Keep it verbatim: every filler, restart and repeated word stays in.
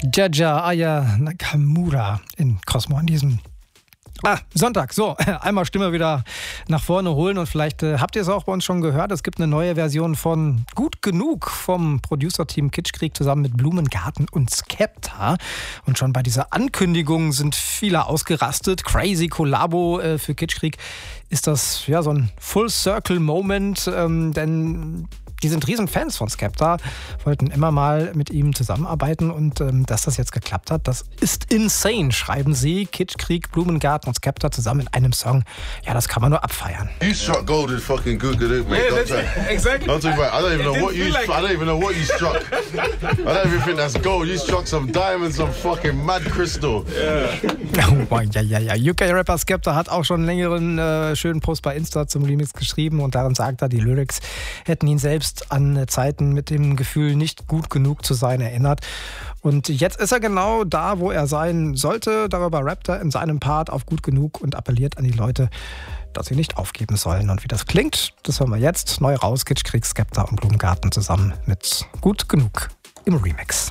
Jaja Aya Nakamura in Cosmo an diesem Ah, Sonntag. So, einmal Stimme wieder nach vorne holen und vielleicht äh, habt ihr es auch bei uns schon gehört. Es gibt eine neue Version von Gut Genug vom Producer-Team Kitschkrieg zusammen mit Blumengarten und Skepta. Und schon bei dieser Ankündigung sind viele ausgerastet. Crazy Kollabo äh, für Kitschkrieg ist das ja so ein Full-Circle-Moment, ähm, denn die sind riesen Fans von Skepta, wollten immer mal mit ihm zusammenarbeiten und ähm, dass das jetzt geklappt hat, das ist insane, schreiben sie. Kitschkrieg, Blumengarten und Skepta zusammen in einem Song. Ja, das kann man nur abfeiern. You struck gold in fucking Good Good, mate. Yeah, Don't try. exactly. Don't talk about. I don't even It know what didn't you. feel like I don't even know what you struck. I don't even think that's gold. You struck some diamonds, some fucking mad crystal. Oh, ja, ja, ja. U K-Rapper Skepta hat auch schon einen längeren äh, schönen Post bei Insta zum Remix geschrieben und darin sagt er, die Lyrics hätten ihn selbst an Zeiten mit dem Gefühl, nicht gut genug zu sein, erinnert. Und jetzt ist er genau da, wo er sein sollte. Darüber rappt er in seinem Part auf Gut Genug und appelliert an die Leute, dass sie nicht aufgeben sollen. Und wie das klingt, das hören wir jetzt. Neu raus, Kitschkrieg, Skepta und Blumengarten zusammen mit Gut Genug im Remix.